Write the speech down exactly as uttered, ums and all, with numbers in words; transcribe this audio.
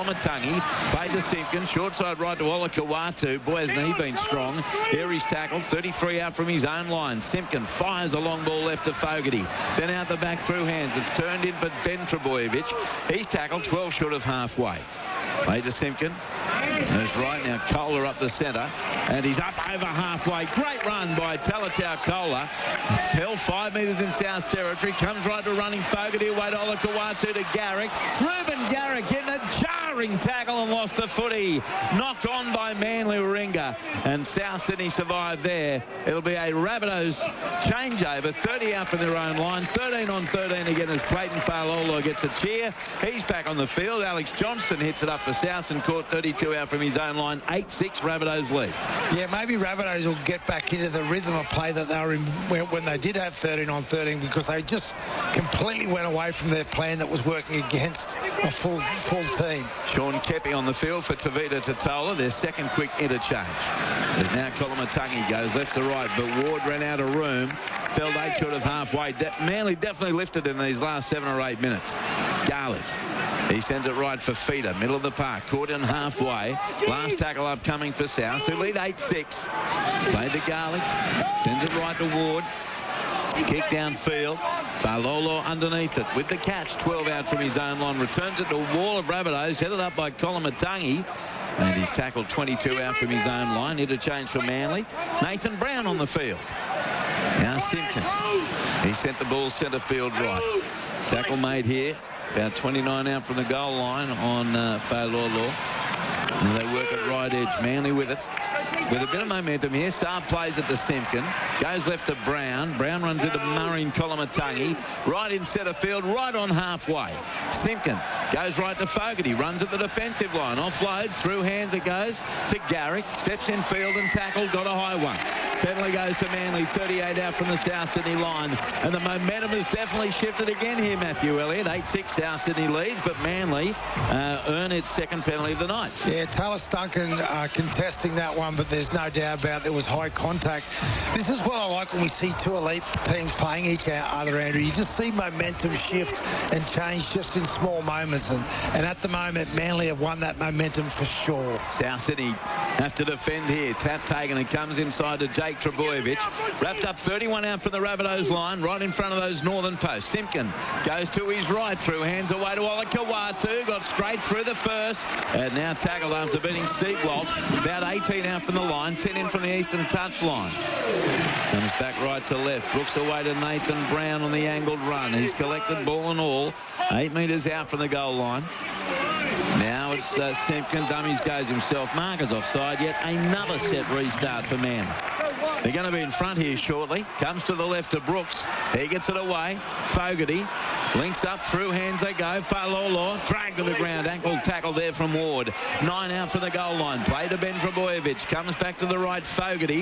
Kolomatangi. Played to Simpkin. Short side right to Olakawatu. Boy, hasn't he been strong. Here he's tackled. thirty-three out from his own line. Simpkin fires a long ball left to Fogarty. Then out the back through hands. It's turned in for Ben Trebojevic. He's tackled twelve short of halfway. Played to Simpkin. There's right now Kohler up the centre, and he's up over halfway. Great run by Talatau Kohler. Fell five metres in South territory. Comes right to running Fogarty away to Olakawatu to Garrick. Ruben Garrick getting a jarring tackle and lost the footy. Knocked on by Manly Warringah, and South Sydney survived there. It'll be a Rabbitohs changeover. thirty out from their own line. thirteen on thirteen again as Clayton Fa'alolo gets a cheer. He's back on the field. Alex Johnston hits it up for South and caught thirty-two out from his own line. eight six Rabbitohs lead. Yeah, maybe Rabbitohs will get back into the rhythm of play that they were in when, when they did have thirteen on thirteen, because they just completely went away from their plan that was working against a full full team. Sean Kepi on the field for Tavita Totola. Their second quick interchange. As now Kolomatangi goes left to right, but Ward ran out of room. Felled eight short of halfway. De Manly definitely lifted in these last seven or eight minutes. Garlick. He sends it right for Feeder. Middle of the park. Caught in halfway. Last tackle upcoming for South, who lead eight six. Played to Garlick. Sends it right to Ward. Kick downfield. Fa'alolo underneath it with the catch. twelve out from his own line. Returns it to a wall of Rabbitohs. Headed up by Kolomatangi. And he's tackled twenty-two out from his own line. Interchange for Manly. Nathan Brown on the field. Now Simpkin. He sent the ball centre field right. Tackle made here. About twenty-nine out from the goal line on uh, Fa'alolo. And they work at right edge. Manly with it. With a bit of momentum here. Saab plays it to Simpkin. Goes left to Brown. Brown runs into Murray and Kolomatangi. Right in centre field. Right on halfway. Simpkin goes right to Fogarty. Runs at the defensive line. Offloads. Through hands it goes to Garrick. Steps in field and tackled. Got a high one. Penalty goes to Manly. thirty-eight out from the South Sydney line. And the momentum has definitely shifted again here, Matthew Elliott. eight six South Sydney leads, but Manly uh, earn its second penalty of the night. Yeah, Tallis Duncan uh, contesting that one, but there's no doubt about there was high contact. This is what I like when we see two elite teams playing each other, Andrew. You just see momentum shift and change just in small moments. And, and at the moment, Manly have won that momentum for sure. South Sydney have to defend here. Tap taken. It comes inside to Jake Trebojevic. Wrapped up thirty-one out from the Rabbitohs line, right in front of those northern posts. Simpkin goes to his right, through hands away to Olakawatu. Got straight through the first, and now tackled after beating Seatwalt. About eighteen out from the line, ten in from the eastern touch line. Comes back right to left. Brooks away to Nathan Brown on the angled run. He's collected ball and all. Eight metres out from the goal line. Now it's uh, Simpkin. Dummies goes himself. Marker's offside. Yet another set restart for Man. They're going to be in front here shortly. Comes to the left to Brooks. He gets it away. Fogarty links up. Through hands they go. Fa'alolo dragged to the ground. Ankle tackle there from Ward. Nine out for the goal line. Play to Ben Trebojevic. Comes back to the right. Fogarty.